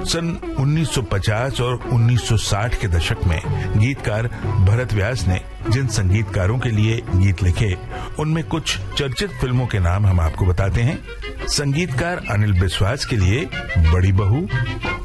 सन 1950 और 1960 के दशक में गीतकार भरत व्यास ने जिन संगीतकारों के लिए गीत लिखे, उनमें कुछ चर्चित फिल्मों के नाम हम आपको बताते हैं। संगीतकार अनिल बिस्वास के लिए बड़ी बहू,